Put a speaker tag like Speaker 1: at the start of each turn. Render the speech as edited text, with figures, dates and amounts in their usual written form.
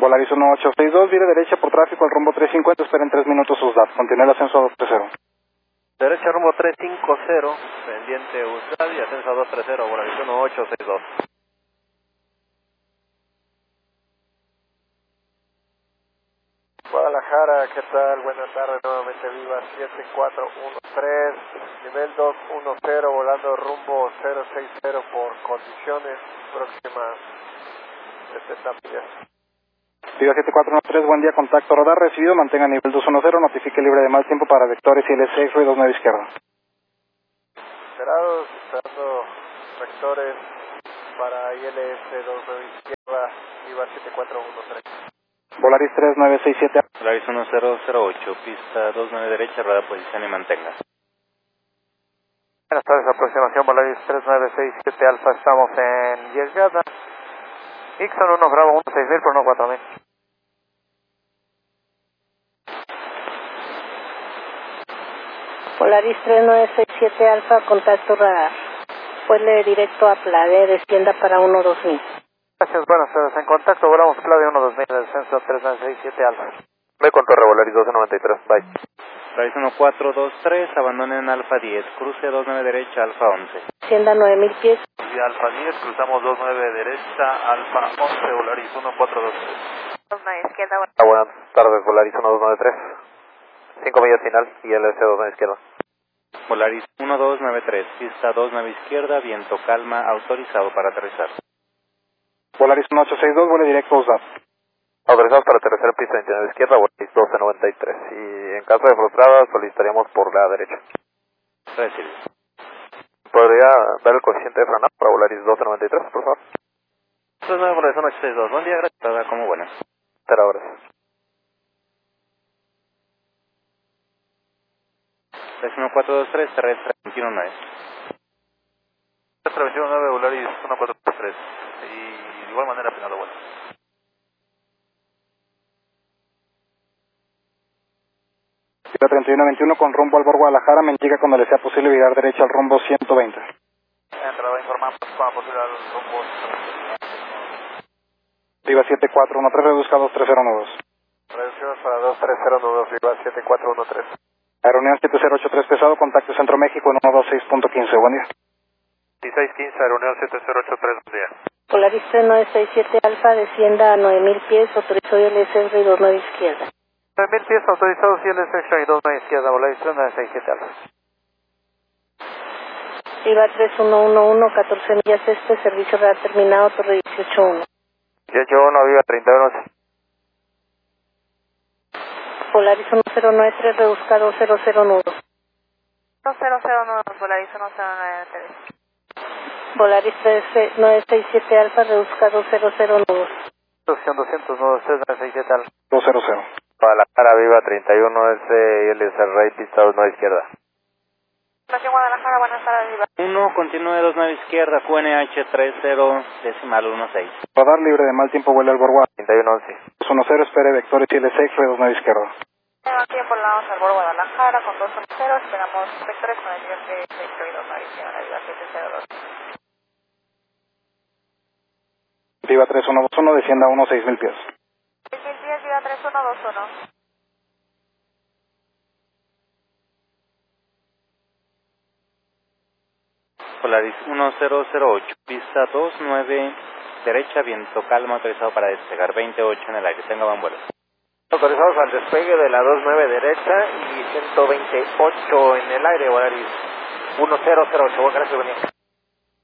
Speaker 1: Volaris 1862, vire derecha por tráfico al rumbo 350, esperen 3 minutos sus datos. Continúe el ascenso a 230.
Speaker 2: Derecha rumbo 350, pendiente USAD y ascenso a 230, Volaris 1862. Guadalajara, ¿qué tal? Buenas tardes, nuevamente Viva 7413, nivel 210, volando rumbo 060 por condiciones próximas 70 millas.
Speaker 1: Viva 7413, buen día, contacto radar recibido, mantenga nivel 210, notifique libre de mal tiempo para vectores ILS, ruido 9 izquierda.
Speaker 2: Esperados, esperando vectores para ILS 29 izquierda, Viva 7413.
Speaker 1: Volaris 3967.
Speaker 3: Volaris 1008, pista 29 derecha, rueda posición y mantenga.
Speaker 2: Buenas tardes, aproximación Volaris 3967 Alfa, estamos en 10 yardas. Ixon 1 Bravo 16000 por 14000.
Speaker 4: Volaris 3967 Alfa, contacto radar. Vuele directo a Plade, descienda para 12000.
Speaker 2: Gracias, buenas tardes. En contacto, volamos Claudio 12000, descenso 3967 Alfa. Me con torre Volaris 1293, bye.
Speaker 3: Volaris 1423, abandonen Alfa 10, cruce 29 derecha, Alfa 11.
Speaker 4: Descienda 9000 pies.
Speaker 2: Y Alfa 10, cruzamos 29 derecha, Alfa 11, Volaris 1423.
Speaker 4: 29 izquierda.
Speaker 2: Buenas tardes, Volaris 1293. 5 millas final, y LS 29 izquierda.
Speaker 3: Volaris 1293, pista 29 izquierda, viento calma, autorizado para aterrizar.
Speaker 1: Volaris 1862, vuele directo a USAD.
Speaker 2: Autorizados para aterrizar pista 29 izquierda, Volaris 1293. Y en caso de frustrada, solicitaríamos por la derecha.
Speaker 3: Recibe.
Speaker 2: ¿Podría dar el coeficiente de frenado para Volaris 1293, por favor? 39 Volaris 1862. Buen día, gracias.
Speaker 3: Toda como buenas.
Speaker 2: Espera horas.
Speaker 3: Volaris 1423, terrestre 219.
Speaker 2: Terrestre 219, Volaris 1423. Y de igual manera, final de vuelo.
Speaker 1: Viva 3121 con rumbo al Bor Guadalajara, me indica cuando le sea posible virar derecha al rumbo 120.
Speaker 2: Entrada, informamos cuando posible al rumbo.
Speaker 1: Viva 7413, reduzca 2309.
Speaker 2: Reducciones para 2309, Viva 7413.
Speaker 1: Aeronión 7083 pesado, contacto Centro México en 126.15, buen día.
Speaker 2: 1615, Aeronión 7083, buen día.
Speaker 4: Volaris 3967 Alfa, descienda a 9000 pies, autorizó ILS ruido 9 izquierda.
Speaker 2: 9000 pies autorizados y LS extra y 29 izquierda, Volaris 3967 Alfa.
Speaker 4: Viva 3111, 14 millas este, servicio radar terminado, torre 181.
Speaker 2: 181, Viva 3111.
Speaker 4: Volaris 1093, reduzca 200 nudos.
Speaker 5: 200 nudos, Volaris 1093.
Speaker 4: Volaris 3967 Alfa, reduzca 200 nudos.
Speaker 2: 200 nudos, 3967 Alfa.
Speaker 1: 200.
Speaker 2: Guadalajara, Viva 31S y LS Rey, pista 29 izquierda.
Speaker 5: Estación Guadalajara, buenas tardes, Viva.
Speaker 3: 1, continúe 29 izquierda, QNH 30, decimal 16.
Speaker 1: Radar libre de mal tiempo, vuela al Bor Guadalajara.
Speaker 2: 3111.
Speaker 1: 210, espere vectores ILS, ruido 9 izquierda.
Speaker 5: Lleva tiempo, volamos al Bor Guadalajara con 210, esperamos vectores con el nivel de 6 ruidos, Viva Viva 702.
Speaker 1: Viva 3121, descienda a 6000 pies.
Speaker 5: 6000 pies, Viva 3121.
Speaker 3: Volaris 1008, pista 29 derecha, viento calma, autorizado para despegar 28 en el aire. Tenga buen vuelo.
Speaker 2: Autorizados al despegue de la 29 derecha y 128 en el aire, Volaris 1008. Gracias, buen día.